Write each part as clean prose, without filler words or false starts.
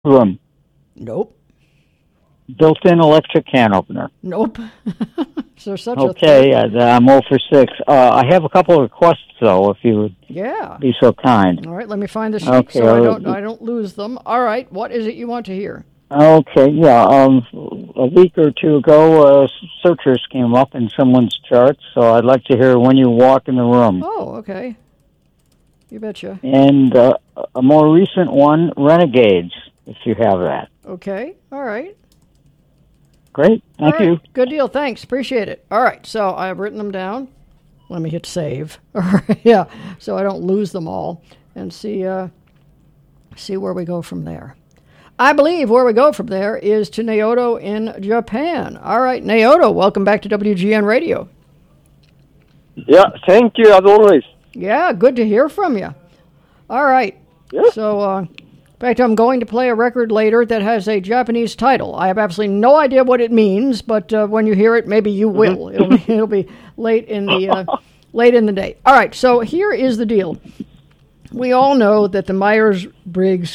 room. Nope. Built-in electric can opener. Nope. Is there such a Okay, thing? I'm 0 for 6. I have a couple of requests, though, if you would Yeah. be so kind. All right, let me find the sheet Okay, so I don't lose them. All right, what is it you want to hear? Okay, yeah. A week or two ago, searchers came up in someone's chart, so I'd like to hear when you walk in the room. Oh, okay. You betcha. And a more recent one, Renegades, if you have that. Okay, all right. Great, thank you. Good deal, thanks, appreciate it. All right, so I've written them down. Let me hit save. All right, yeah, so I don't lose them all and see where we go from there. I believe where we go from there is to Naoto in Japan. All right, Naoto, welcome back to WGN Radio. Yeah, thank you as always. Yeah, good to hear from you. All right. Yeah. So, in fact, I'm going to play a record later that has a Japanese title. I have absolutely no idea what it means, but when you hear it, maybe you will. It'll be late in the day. All right. So here is the deal. We all know that the Myers-Briggs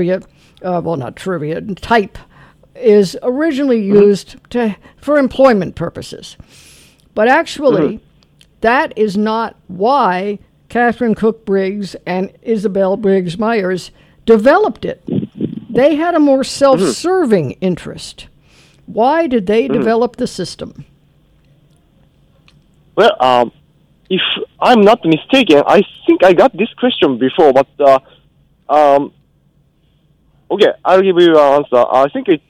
type is originally used for employment purposes, but actually. That is not why Catherine Cook Briggs and Isabel Briggs Myers developed it. They had a more self-serving interest. Why did they develop the system? Well, if I'm not mistaken, I think I got this question before, but okay, I'll give you an answer. I think it's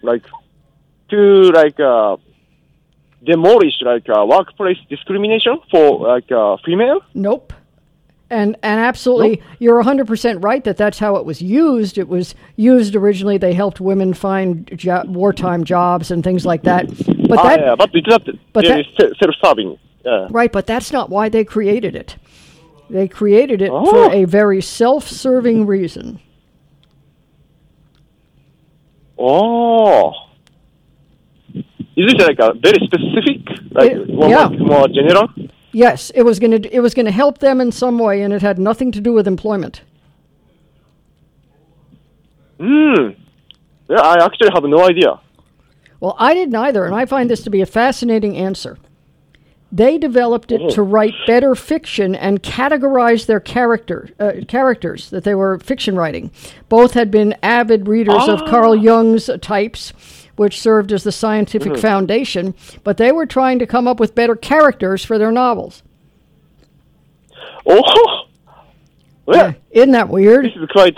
to demolish workplace discrimination for female. Nope. And absolutely, you're 100% right that that's how it was used. It was used originally. They helped women find wartime jobs and things like that. But it's not. It's self-serving. Yeah. Right, but that's not why they created it. They created it for a very self-serving reason. Oh. Is it like a very specific, more general? Yes, it was gonna help them in some way, and it had nothing to do with employment. Yeah, I actually have no idea. Well, I didn't either, and I find this to be a fascinating answer. They developed it to write better fiction and categorize their characters that they were fiction writing. Both had been avid readers of Carl Jung's types, which served as the scientific foundation, but they were trying to come up with better characters for their novels. Oh! Well, isn't that weird? This is quite,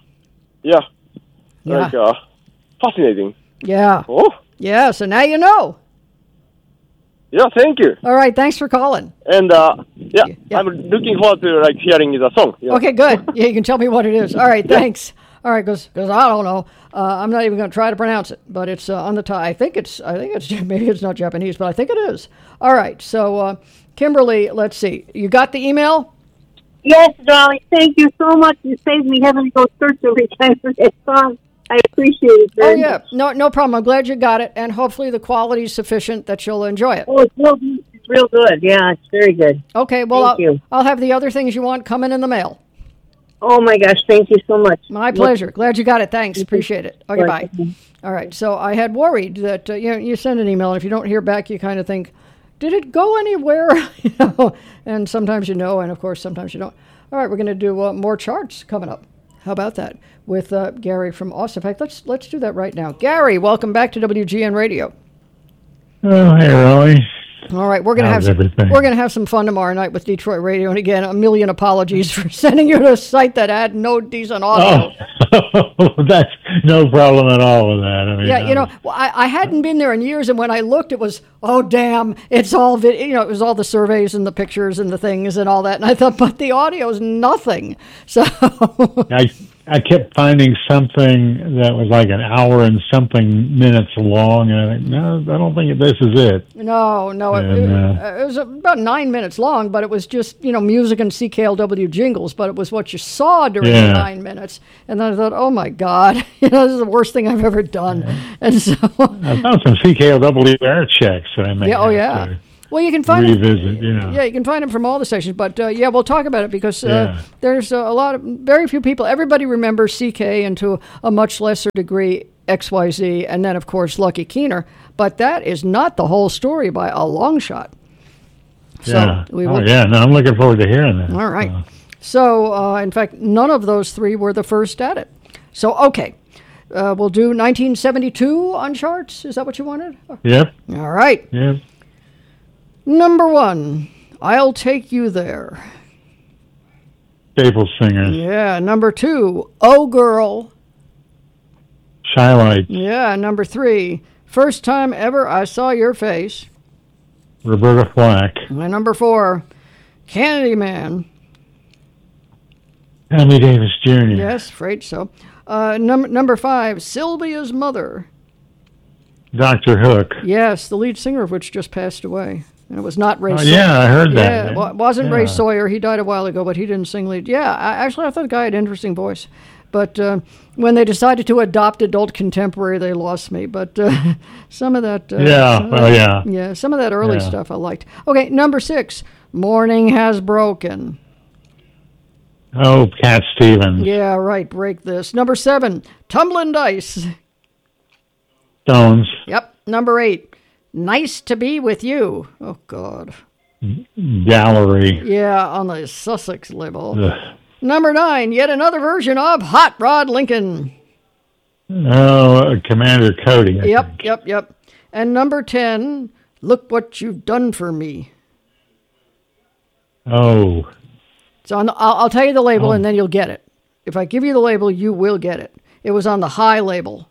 fascinating. Yeah. Oh? Yeah, so now you know. Yeah, thank you. All right, thanks for calling. And, I'm looking forward to, hearing the song. Yeah. Okay, good. Yeah, you can tell me what it is. All right, thanks. All right, because I don't know. I'm not even going to try to pronounce it, but it's on the top. I think it's maybe it's not Japanese, but I think it is. All right, so Kimberly, let's see. You got the email? Yes, darling. Thank you so much. You saved me having to go search every time for that song. I appreciate it very much. No problem. I'm glad you got it, and hopefully the quality is sufficient that you'll enjoy it. Oh, it's real good. Yeah, it's very good. Okay, well, Thank you. I'll have the other things you want coming in the mail. Oh, my gosh. Thank you so much. My pleasure. Glad you got it. Thanks. Appreciate it. Okay, bye. All right. So I had worried that you send an email, and if you don't hear back, you kind of think, did it go anywhere? And sometimes you know, and of course, sometimes you don't. All right, we're going to do more charts coming up. How about that? With Gary from Austin. In fact, let's do that right now. Gary, welcome back to WGN Radio. Oh, hey, Rolly. All right, we're gonna have some fun tomorrow night with Detroit Radio, and again, a million apologies for sending you to a site that had no decent audio. Oh, that's no problem at all with that. I mean, I hadn't been there in years, and when I looked, it was damn, it's all it was all the surveys and the pictures and the things and all that, and I thought, but the audio is nothing. So I kept finding something that was like an hour and something minutes long, and I think, no, I don't think this is it. No, it was about 9 minutes long, but it was just, music and CKLW jingles, but it was what you saw during the 9 minutes. And then I thought, oh my God, this is the worst thing I've ever done. And so I found some CKLW air checks that I made. Yeah, Well, you can find revisit. You know. Yeah, you can find them from all the stations. But yeah, we'll talk about it because Yeah. there's very few people. Everybody remembers CK and to a much lesser degree XYZ, and then of course Lucky Keener. But that is not the whole story by a long shot. So Yeah. we will. Yeah. No, I'm looking forward to hearing that. All right. So, in fact, none of those three were the first at it. So, okay. We'll do 1972 on charts. Is that what you wanted? Yep. All right. Yep. Number 1, I'll Take You There. Staple singers. Yeah. Number 2, Oh Girl. Shylights. Yeah. Number 3, First Time Ever I Saw Your Face. Roberta Flack. And number 4, Candyman. Sammy Davis Jr. Yes, afraid so. Number 5, Sylvia's Mother. Dr. Hook. Yes, the lead singer of which just passed away. And it was not Ray Sawyer. Yeah, I heard that. Yeah, it wasn't Ray Yeah. Sawyer. He died a while ago, but he didn't sing lead. Yeah, I thought the guy had an interesting voice. But when they decided to adopt adult contemporary, they lost me. But some of that... Yeah, some of that early Yeah. stuff I liked. Okay, number 6, Morning Has Broken. Oh, Cat Stevens. Yeah, right, break this. Number 7, Tumbling Dice. Stones. Yep, number 8, Nice to Be With You. Oh, God. Gallery. Yeah, on the Sussex label. Ugh. Number 9, yet another version of Hot Rod Lincoln. Oh, Commander Cody. I think. Yep. And number 10, Look What You've Done For Me. Oh. So I'll tell you the label and then you'll get it. If I give you the label, you will get it. It was on the High label.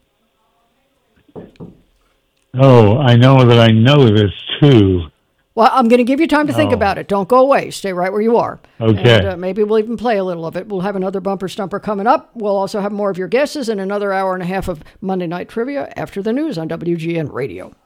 Oh, I know that I know this too. Well, I'm going to give you time to think about it. Don't go away. Stay right where you are. Okay. And maybe we'll even play a little of it. We'll have another bumper stumper coming up. We'll also have more of your guesses and another hour and a half of Monday Night Trivia after the news on WGN Radio.